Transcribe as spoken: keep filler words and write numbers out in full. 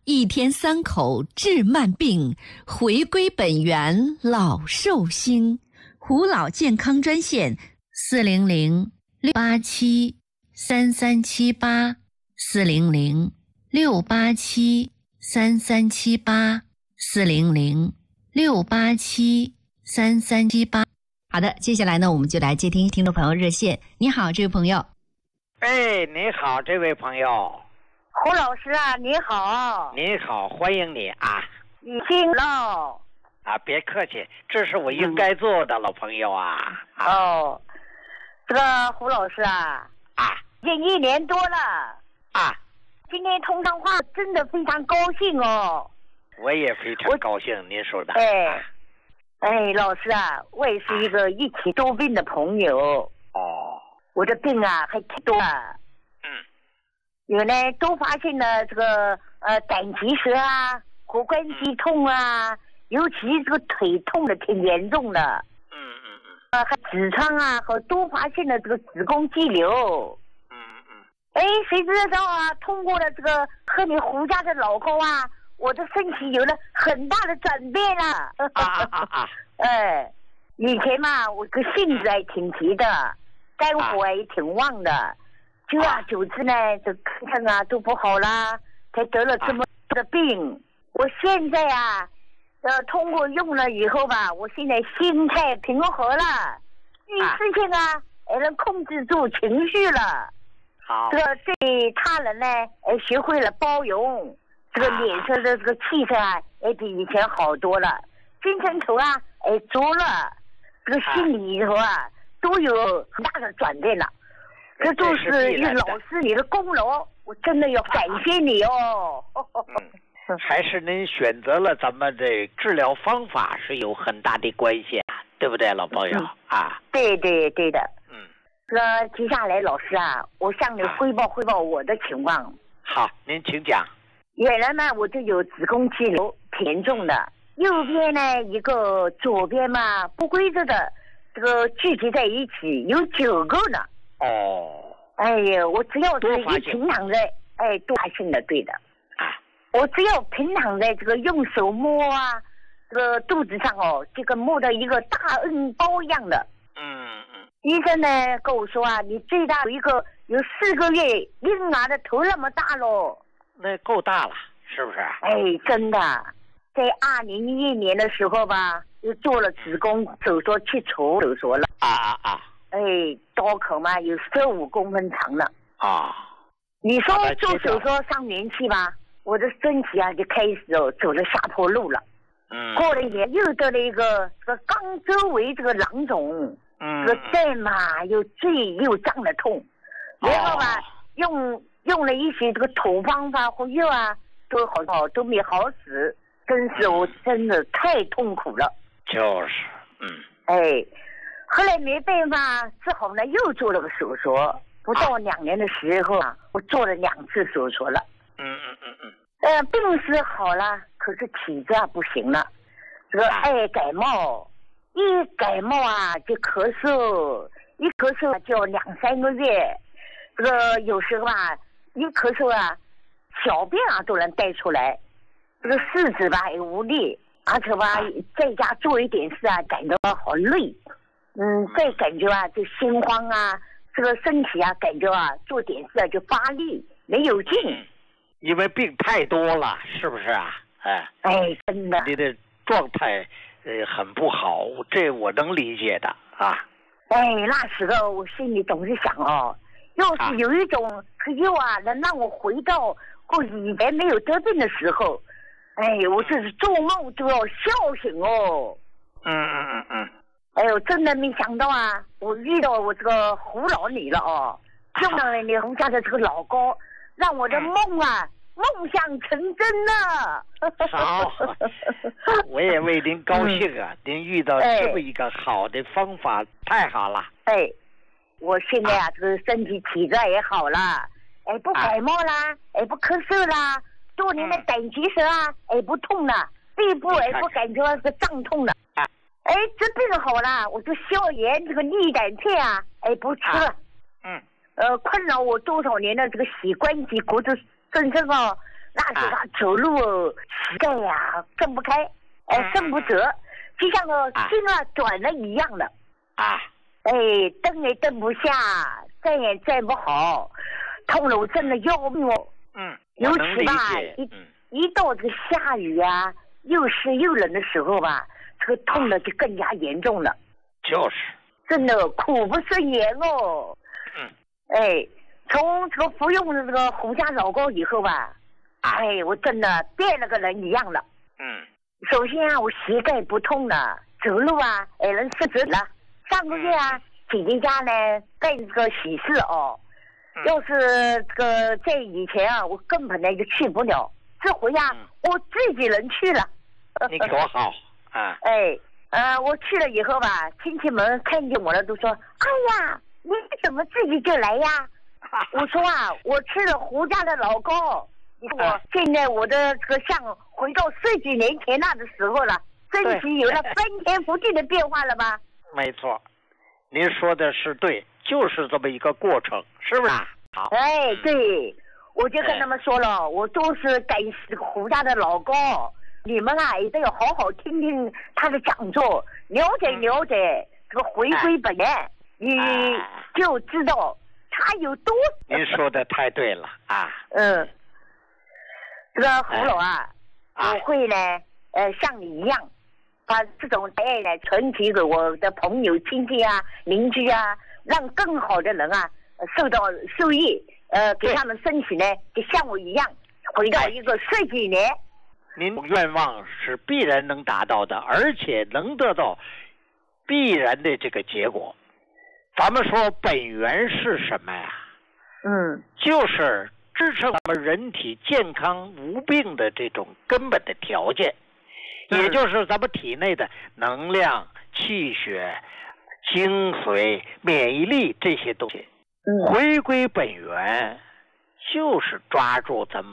一天三口治慢病，回归本源老寿星。胡老健康专线四零零六八七三三七八四零零六八七三三七八四零零六八七三三七八。好的，接下来呢，我们就来接听听众朋友热线。你好，这位朋友。 哎，你好，这位朋友。 胡老师啊，你好。 你好，欢迎你啊。 你辛了。 啊，别客气，这是我应该做的，老朋友啊。 嗯、啊哦，这个胡老师啊， 啊， 已经一年多了啊。 今天通上话，真的非常高兴哦。 我也非常高兴，您说的。 哎， 啊、 哎，老师啊，我也是一个一起多病的朋友。 哦。 我的病啊，还挺多啊。 嗯。 有呢，都发现了这个呃胆结石啊，骨关节痛啊。嗯，尤其这个腿痛的挺严重的， 嗯嗯嗯， 呃，还痔疮啊，和都发现了这个子宫肌瘤， 嗯嗯， 哎，谁知道啊？通过了这个喝你胡家的老膏啊，我的身体有了很大的转变了。 啊啊啊啊！ 哎，以前嘛，我这个性子还挺急的，肝火也挺旺的，久而久之呢，这看看啊都不好啦，才得了这么多的病。我现在啊。呃，通过用了以后吧，我现在心态平和了，遇事情啊，也能控制住情绪了。 好， 这个对他人呢，哎，学会了包容，这个脸色的这个气色啊，也比以前好多了，精神头啊，哎，足了，这个心里头啊，都有很大的转变了。这都是一老师你的功劳，我真的要感谢你哦。 嗯还是您选择了咱们这治疗方法是有很大的关系啊，对不对，老朋友、嗯、啊？ 对对对的。 嗯， 那接下来老师啊，我向你汇报汇报我的情况。啊、 好，您请讲。 原来嘛，我就有子宫肌瘤，挺严重的。右边呢一个，左边嘛不规则的，这个聚集在一起有九个呢。 哦。 哎呀，我只要是一平躺在，哎，多发性的，对的。我只要平躺在这个用手摸啊，这个肚子上哦，这个摸到一个大恩包一样的。 嗯嗯。 医生呢跟我说啊，你最大有一个有四个月婴儿的头那么大咯。 那够大了，是不是？ 哎，真的，在二零一一年的时候吧，又做了子宫手术切除手术了。 啊啊啊！ 哎，刀口嘛有十五公分长了。 啊。 你说做手术上年纪吧？我的身体啊，就开始哦走了下坡路了。 嗯。 过了一年，又得了一个这个肛周围这个囊肿。 嗯。 这个蛋嘛又坠又胀的痛，然后吧、哦、用用了一些这个土方法或药啊，都好好都没好使，真是我真的太痛苦了。 就是，嗯。 哎，后来没办法，只好呢又做了个手术，不到两年的时候啊，我做了两次手术了。 嗯嗯嗯嗯， 呃，病是好了，可是体质啊不行了，这个爱感冒，一感冒啊就咳嗽，一咳嗽就两三个月，这个有时候啊一咳嗽啊，小便啊都能带出来，这个四肢吧也无力，而且吧在家做一点事啊，感觉好累，嗯，再感觉啊就心慌啊，这个身体啊感觉啊做点事啊就发力，没有劲。 因为病太多了，是不是啊？哎， 哎，真的， 你的状态呃很不好，这我能理解的啊。 哎，那时候我心里总是想哦，要是有一种药啊，能让我回到过以前没有得病的时候，哎，我这是做梦都要笑醒哦。 嗯嗯嗯嗯。 哎呦，真的没想到啊，我遇到我这个胡老你了哦，用了你胡家的这个老膏。让我的梦啊、嗯、梦想成真了。 好，我也为您高兴啊、嗯、您遇到这么一个好的方法、哎、太好了。 哎，我现在啊、啊这个身体体质也好了，哎不感冒啦、啊、哎不咳嗽啦，多年的胆结石啊、嗯、哎不痛了，背部哎不感觉是胀痛了。 啊、 哎这病好了，我就消炎这个利胆片啊哎不吃了。啊、 嗯。 呃，困扰我多少年的这个膝关节骨质增生啊， 那时候走路膝盖呀蹬不开，哎伸不直，就像个筋啊短了一样的。 啊。 哎，蹬也蹬不下，站也站不好，痛了我真的要命哦。 嗯， 尤我能理其吧， 解。 一、 嗯、 一到这个下雨啊，又湿又冷的时候吧，这个痛的就更加严重了。 就是。 真的苦不胜言哦。 嗯。 哎，从这个服用了这个胡家老膏以后吧，哎，我真的变了个人一样了。 嗯。 首先啊，我膝盖不痛了，走路啊，哎能伸直了。上个月啊，姐姐家呢办这个喜事哦， 嗯、 要是这个在以前啊，我根本呢就去不了。这回呀、啊嗯，我自己人去了。 你多好啊！ 哎，呃，我去了以后吧，亲戚们看见我了都说：“哎呀，你怎么自己就来呀？”我说啊，我吃了胡家的老膏，你看我现在我的这个像回到十几年前那的时候了，身体有了翻天覆地的变化了吧？ 没错，您说的是对，就是这么一个过程，是不是？好。 哎，对，我就跟他们说了，哎、我都是感谢胡家的老膏，你们啊也都要好好听听他的讲座，了解了解这个回归本源，哎、你就知道他有多。 您说的太对了啊。 嗯，这个胡老啊， 哎、 我会呢，呃，像你一样。把这种爱呢传递给我的朋友、亲戚啊、邻居啊，让更好的人啊受到受益，呃，给他们身体呢就像我一样，回到一个十几年。 您愿望是必然能达到的，而且能得到必然的这个结果。咱们说本源是什么呀？ 嗯， 就是支撑咱们人体健康无病的这种根本的条件。也就是咱们体内的能量、气血、精髓、免疫力这些东西， 嗯， 回归本源，就是抓住咱们